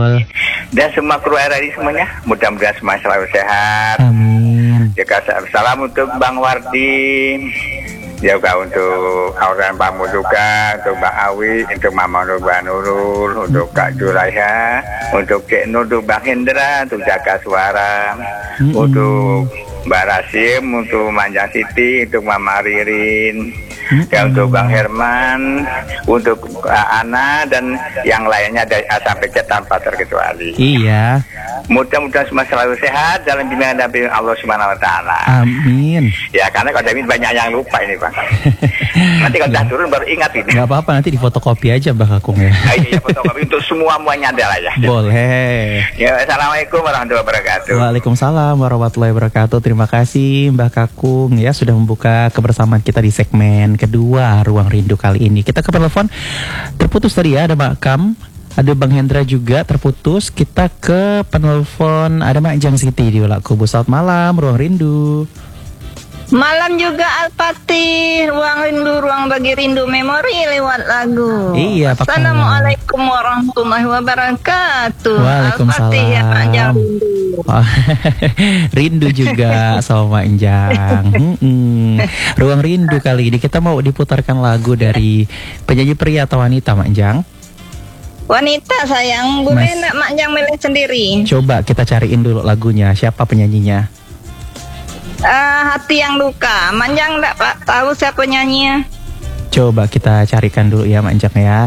betul. Dan semua kru RRI semuanya, mudah-mudahan semua selalu sehat. Amin. Juga salam untuk Bang Wardi, juga untuk Auran Pamu juga, untuk Bang Awi, untuk Mama Nur, Bang Nurul, untuk Kak Juraiha, untuk Cik Nur, untuk Bang Hendra, untuk Jaga Suara, untuk Mbak Rasim, untuk Manjang Siti, untuk Mama Ririn, dan untuk Bang Herman, untuk Ana, dan yang lainnya dari A sampai Z tanpa terkecuali. Iya. Mudah-mudahan semua selalu sehat dalam bimbingan dan bimbingan Allah Subhanahu Wa Taala. Amin. Ya, karena kalau David banyak yang lupa ini, Bang. Nanti kalau sudah turun baru ingat ini. Gak apa-apa, nanti difotokopi aja Mbak Kakung ya. Iya, fotokopi untuk semuanya adalah ya. Boleh. Ya, assalamualaikum warahmatullahi wabarakatuh. Waalaikumsalam warahmatullahi wabarakatuh. Terima kasih Mbak Kakung ya sudah membuka kebersamaan kita di segmen kedua Ruang Rindu kali ini. Kita ke telepon terputus tadi ya, ada Mbak Kam, ada Bang Hendra juga terputus. Kita ke penelpon, ada Mak Jang Siti di Ulak Kubu. Selamat malam Ruang Rindu. Malam juga Al-Fatih, ruang rindu, ruang bagi rindu, memori lewat lagu. Iya, Pak. Assalamualaikum warahmatullahi wabarakatuh. Waalaikumsalam. Al-Fatih ya Pak Jang rindu. Rindu juga sama Enjang. Ruang rindu kali ini kita mau diputarkan lagu dari penyanyi pria atau wanita Mak Jang? Wanita sayang, boleh nak Mak Jang milih sendiri. Coba kita cariin dulu lagunya, siapa penyanyinya? Hati yang luka. Manjang enggak Pak tahu siapa nyanyinya? Coba kita carikan dulu ya Manjang ya.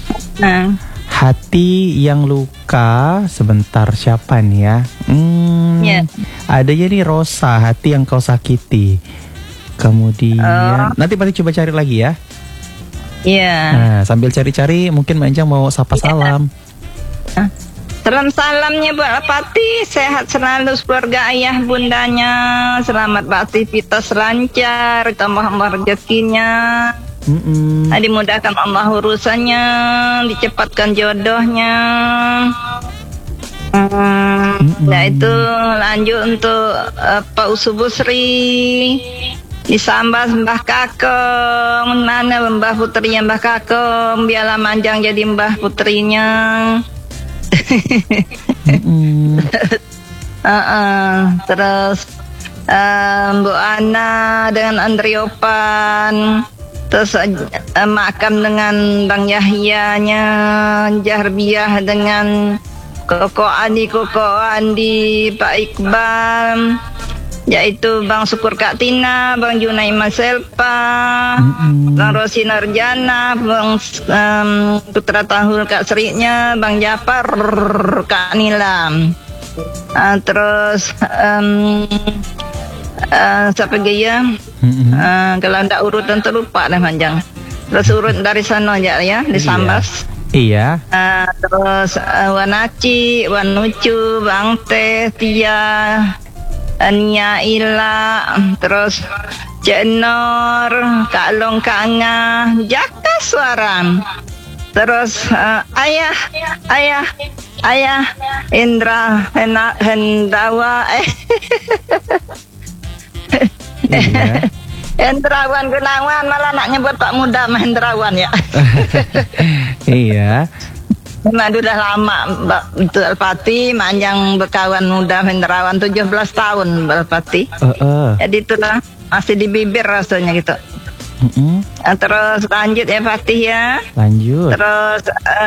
Hati yang luka. Sebentar, siapa nih ya? Ada ya nih Rosa, hati yang kau sakiti. Kemudian nanti pasti coba cari lagi ya. Iya. Nah, sambil cari-cari mungkin Manjang mau sapa salam. Salam-salamnya buat Pati, sehat selalu keluarga ayah bundanya, selamat beraktivitas lancar, tambah rezekinya, dimudahkan Allah urusannya, dicepatkan jodohnya. Nah itu lanjut untuk Pak Usubusri, disambah Mbah Kakong, mana Mbah putrinya Mbah Kakong, biarlah Manjang jadi Mbah putrinya. Terus Bu Ana dengan Andriopan, terus Makam dengan Bang Yahyanya, Jarbiah dengan Koko Andi, Pak Iqbal, yaitu Bang Syukur Kak Tina, Bang Junai Selpa, Bang Rosi Narjana, Bang Putra Tahul Kak Seriknya, Bang Japar Kak Nilam. Terus siapa gaya? Kalau ndak urutan terlupa dah Manjang. Terus urut dari sana aja ya, disambas. Iya. Terus Wanaci, Wanucu, Bang Teh, Tia, Ania Ila, terus Cik Nur, Kak Long, Kak Angah, Jaka Suaram, terus Ayah Indra Hendawa, Hendrawan Gunawan, malah nak nyebut Pak Muda Hendrawan ya. Iya. Nah, udah lama Mbak itu Al-Fatih, Manjang berkawan muda Hendrawan 17 tahun Al-Fatih. Jadi itulah masih di bibir rasanya gitu. Terus lanjut ya Fatih ya. Lanjut. Terus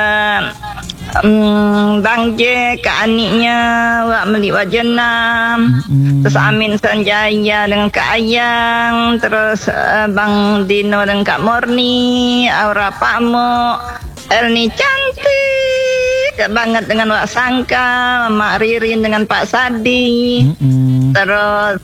Bang J, Kak Aniknya, Wak Meli Wajenam, terus Amin Sanjaya dengan Kak Ayang, terus Bang Dino dengan Kak Morni, Aura Pakmo, Elni cantik banget dengan Wak Sangka, Mak Ririn dengan Pak Sadi, terus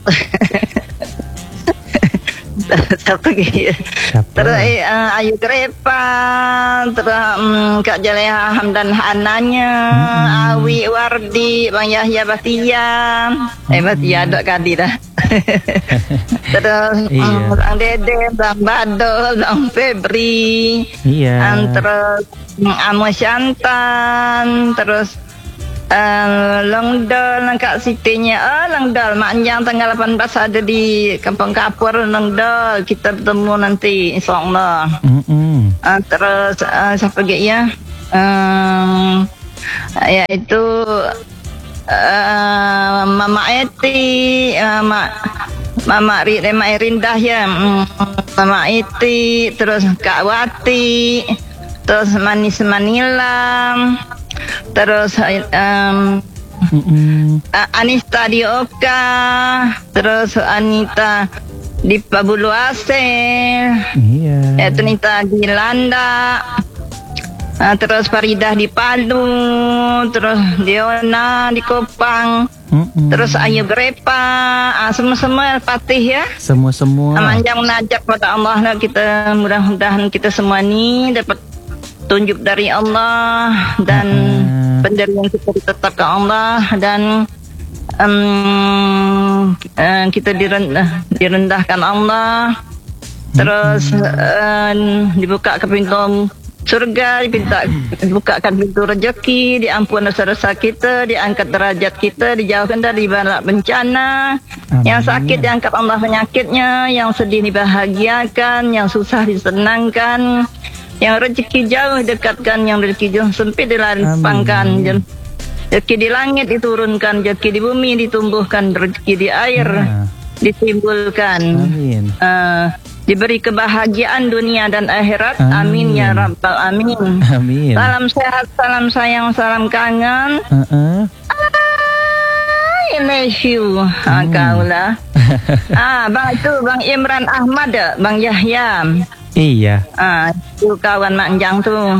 satu lagi, terus Ayu Grepa, terus Kak Jaleha Hamdan Hananya, Awi Wardi, Bang Yahya Batia, Batia dok kadi dah. Terus Bang Dede, Bang Badol, Bang Febri, terus Amo Syantan, terus Longdol, Kak Sitinya, Longdol, Manjang tanggal 18 ada di Kampung Kapur, Longdol, kita bertemu nanti, insyaallah. Terus siapa lagi ya? yaitu Mama Eti, Mama Rindah ya, Mama Eti, terus Kak Wati, terus Manis Manila, terus Anista di Oka, terus Anita di Pabuluase, yaitu Nita di Landa, terus Faridah di Palu, terus Diona di Kopang, terus Ayu Grepa, semua Fatih ya. Semua. Manjang menajak pada Allah, kita mudah-mudahan kita semua ini dapat tunjuk dari Allah dan pendirian kita ditetapkan Allah dan kita direndahkan Allah, terus dibuka ke pintu surga, dibukakan pintu rezeki, diampun dosa-dosa kita, diangkat derajat kita, dijauhkan dari bala bencana. Yang sakit diangkat Allah penyakitnya, yang sedih dibahagiakan, yang susah disenangkan, yang rezeki jauh dekatkan, yang rezeki jauh sempit dilapangkan. Rezeki di langit diturunkan, rezeki di bumi ditumbuhkan, rezeki di air ditimbulkan. Amin. Diberi kebahagiaan dunia dan akhirat. Amin ya rabbal alamin. Amin. Salam sehat, salam sayang, salam kangen. I miss you. Kaulah. Bang Imran Ahmad, Bang Yahya. Iya. Itu kawan Mak Anjang tuh.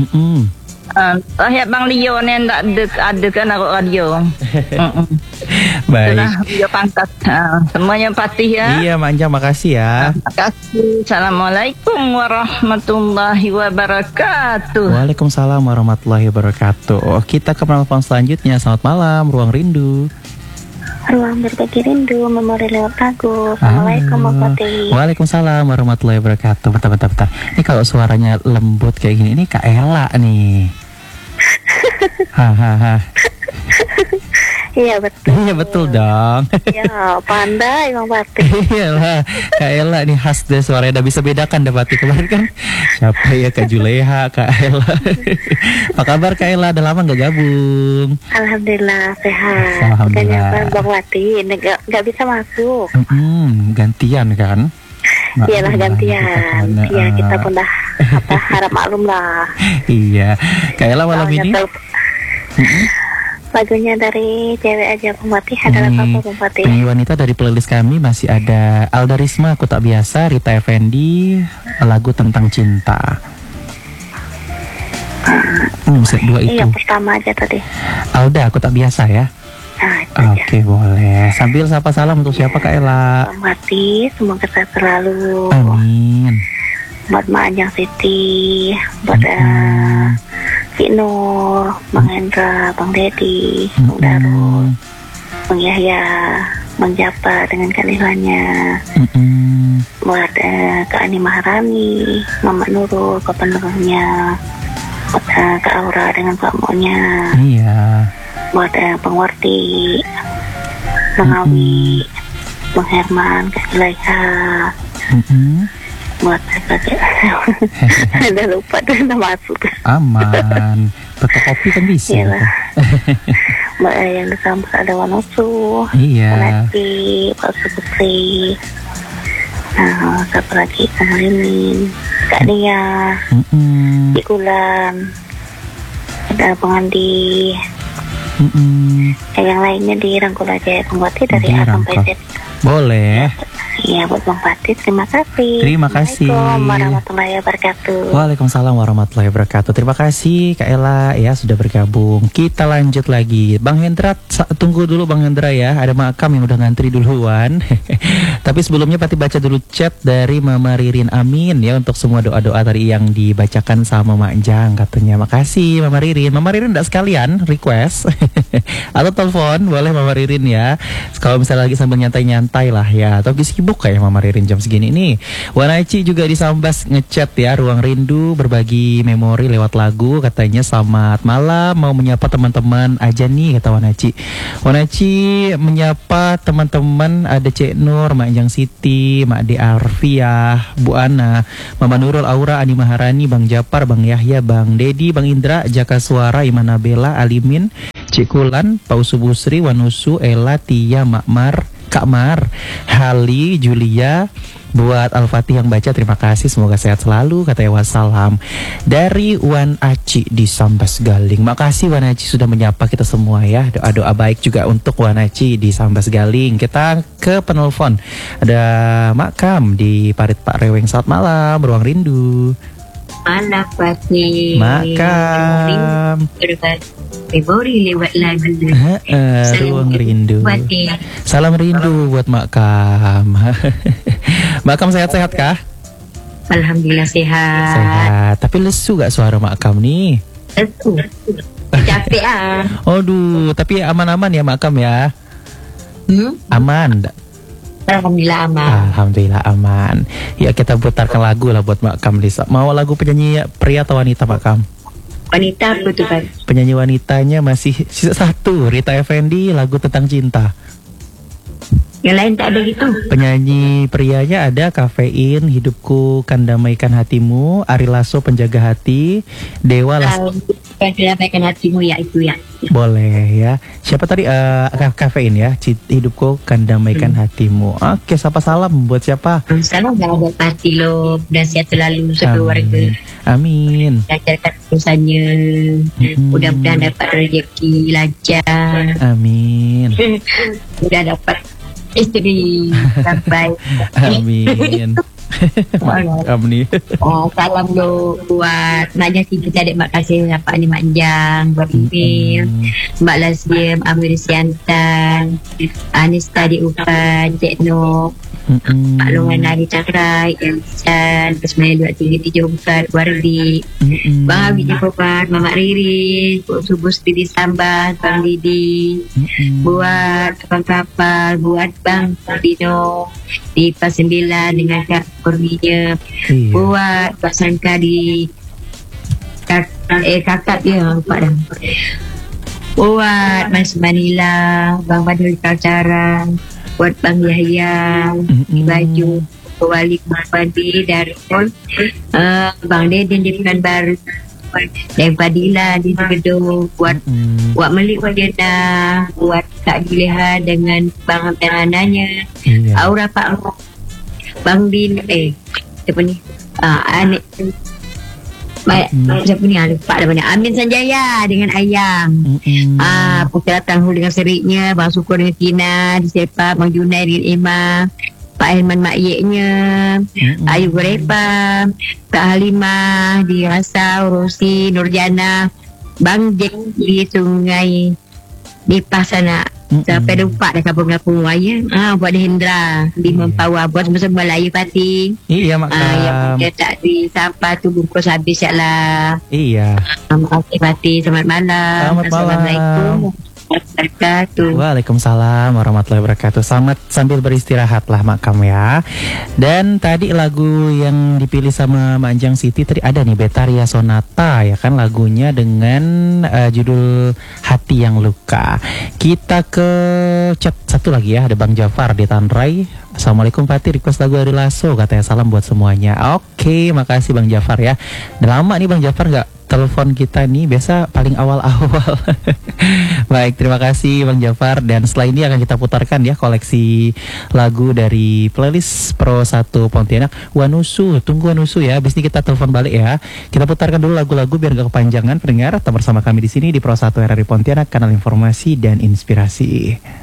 Bang Leo nen tak ada kan aku radio. Baik. Dia pangkat. Semuanya patih ya. Iya, Mak Anjang, makasih ya. Terima kasih. Assalamualaikum warahmatullahi wabarakatuh. Waalaikumsalam warahmatullahi wabarakatuh. Kita ke penelpon selanjutnya. Selamat malam, Ruang Rindu. Ruang berbagi rindu, memori lewat lagu. Assalamualaikum warahmatullahi. Waalaikumsalam warahmatullahi wabarakatuh. Bentar. Ini kalau suaranya lembut kayak gini, ini Kak Ella nih. Iya betul. Iya betul dong. Ya pandai Bang Pati. Iyalah, Kak Ella nih khas deh suaranya, udah bisa bedakan deh Pati. Kemarin kan siapa ya, Kak Juleha, Kak Ella. Apa kabar Kak Ella? Udah lama gak gabung? Alhamdulillah sehat. Alhamdulillah. Bang Pati nggak bisa masuk. Gantian kan? Iyalah gantian. Iya kita pun dah harap maklum lah. Iya. Kak Ella malam ini. Lagunya dari Cewek Aja Bang Pati adalah apa Bang Pati? Penyanyi wanita dari playlist kami masih ada Alda Risma, Aku Tak Biasa, Rita Effendi, lagu tentang cinta. Dua itu. Iya, pertama aja tadi. Alda, Aku Tak Biasa ya. Oke, boleh. Sambil sapa salam untuk siapa Kak Ella? Bang Pati, semoga sehat selalu. Amin. Buat Mak Anjang Siti, buat Cik Nur, Bang Hendra, Bang Dedi, Bang Darul, Bang Yahya, Bang Japa dengan keadilannya, buat Kak Ani Maharani, Mama Nurul, penerusnya, buat Kak Aura dengan Pak Monya, buat Bang Warti, Bang Awi, Bang Herman, Kak Ilaika, buat udah lupa tuh udah masuk. Aman. Pakai kopi kan bisa. Iyalah. Mbak yang di kampus ada Wanosu. Iya. Nanti Pak Supri. Siapa lagi? Kang Limin, Kak Nia, Cik Ulan, ada Bang Andi. Yang lainnya dirangkul aja Bang Pati dari A sampai Z. Boleh. Iya buat Bang Pati, terima kasih. Terima kasih. Assalamualaikum warahmatullahi wabarakatuh. Waalaikumsalam warahmatullahi wabarakatuh. Terima kasih Kak Ella ya sudah bergabung. Kita lanjut lagi. Bang Hendra, tunggu dulu Bang Hendra ya. Ada makam yang udah ngantri duluan. Tapi sebelumnya Pati baca dulu chat dari Mama Ririn. Amin ya untuk semua doa-doa tadi yang dibacakan sama Mak Jang katanya. Makasih Mama Ririn. Mama Ririn enggak sekalian request atau telepon boleh Mama Ririn ya. Kalau misalnya lagi sambil nyantai-nyantai lah ya. Atau kisi sibuk kayak Mama Ririn jam segini nih. Wanaci juga di Sambas ngechat ya, Ruang Rindu berbagi memori lewat lagu. Katanya selamat malam, mau menyapa teman-teman aja nih, kata Wanaci. Wanaci menyapa teman-teman, ada Cek Nur, Mak Jang Siti, Mak De Arfiah, Bu Ana, Mama Nurul, Aura, Ani Maharani, Bang Japar, Bang Yahya, Bang Dedi, Bang Indra, Jaka Suara, Iman Nabela, Alimin, Cikulan, Pausu Busri, Wanusu, Ella, Tia, Makmar, Kak Mar, Hali, Julia. Buat Al-Fatih yang baca, terima kasih, semoga sehat selalu, katanya wassalam. Dari Wan Aci di Sambas Galing. Makasih Wan Aci sudah menyapa kita semua ya. Doa-doa baik juga untuk Wan Aci di Sambas Galing. Kita ke penelpon. Ada Mak Kam di Parit Pak Reweng. Selamat malam, Ruang Rindu. Malam Fatih. Mak Kam. Memori lewat lagu. Ruang Rindu. Fatih. Salam rindu buat Mak Kam. Mak Kam sehat-sehat kah? Alhamdulillah sehat. Sehat. Tapi lesu gak suara Mak Kam nih? Lesu. Capek ah. Aduh, tapi aman-aman ya Mak Kam ya? Aman. Alhamdulillah aman. Alhamdulillah aman. Ya kita putarkan lagu lah buat Mak Kam, Lisa. Mau lagu penyanyi pria atau wanita Mak Kam? Wanita betul kan? Penyanyi wanitanya masih sisa satu, Rita Effendi, lagu tentang cinta. Yang lain tak ada gitu. Penyanyi prianya ada Kafein, Hidupku Kan Damaikan Hatimu, Ari Lasso, Penjaga Hati, Dewa Damaikan Hatimu ya itu ya. Boleh ya. Siapa tadi? Kafein ya. Hidupku Kan Damaikan Hatimu. Oke, sapa salam buat siapa? Salam buat Pati lo dan sehat selalu sekeluarga. Amin. Lancarkan urusannya. Mudah-mudahan dapat rezeki lancar. Amin. Mudah dapat istri sampai. Amin. Makam nih. Salam lo buat Mak Jang Siti adik, mak kasih apa ni Mak Jang, buat Ipil, Mbak Lazim, Amir Siantan, Anis tadi Upan, Cik Nok, Pak Longan Nari Cakrai, Elsan, Kesmaya 2334, Wardi, Bang Abi Jepopan, Mama Riri, Subuh Studi Sambas, Bang Didi, buat kapal kapal, buat Bang Dino di Pas 9 dengan Kak Kurnia, buat Pak Sangka di kakak dia lupa dah, buat Mas Manila, Bang Badul Kalcara, buat Bang Yahya di Baju, Wali Kumapandi dari Bang Deden di Pekanbaru, dan Fadila di Gedung, buat Melik Wadena, buat Kak Juleha dengan Bang Abdanananya, Aura Pak Bang Din siapa ni? Anik siapa ni? Lupa dah banyak. Amin Sanjaya dengan Ayang. Putera Tanghu dengan seriknya, Bang Sukur dengan Tina di Sepa, Bang Junai dengan Emma, Pak Helman mak yeknya, Ayu Gorepa, Kak Halimah di Rasau, Rosi, Nurjana, Bang Jack di Sungai di Pasana. Sampai lupa dah kampung-kampung raya. Buat Hendra di Mempawa, buat semua Melayu Pati. Iya Mak Kam. Yang dia tak di sampah tu bungkus habis lah. Iya. Makasih Pati, selamat malam. Selamat malam. Assalamualaikum. Waalaikumsalam warahmatullahi wabarakatuh. Selamat sambil beristirahat lah Mak Kam ya. Dan tadi lagu yang dipilih sama Mak Jang Siti tadi ada nih, Betaria Sonata ya kan, lagunya dengan judul Hati Yang Luka. Kita ke chat satu lagi ya, ada Bang Jafar di Tanrai. Assalamualaikum Fatih, request lagu Ari Lasso, katanya salam buat semuanya. Oke, makasih Bang Jafar ya. Udah lama nih Bang Jafar nggak telepon kita nih, biasa paling awal-awal. Baik, terima kasih Bang Jafar. Dan setelah ini akan kita putarkan ya koleksi lagu dari playlist Pro 1 Pontianak. Wanusu, tunggu Wanusu ya. Habis ini kita telepon balik ya. Kita putarkan dulu lagu-lagu biar gak kepanjangan pendengar. Tetap bersama kami di sini di Pro 1 RRI Pontianak, kanal informasi dan inspirasi.